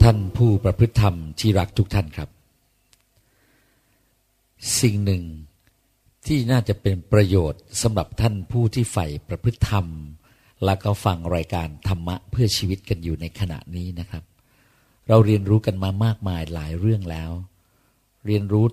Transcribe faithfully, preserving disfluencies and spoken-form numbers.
ท่านผู้ประพฤติธรรมที่รักทุกท่านครับสิ่งหนึ่งที่น่าจะเป็นประโยชน์สำหรับท่านผู้ที่ใฝ่ประพฤติธรรมแล้วก็ฟังรายการธรรมะเพื่อชีวิตกันอยู่ในขณะนี้นะครับเราเรียนรู้กันมามากมายหลายเรื่องแล้วเรียนรู้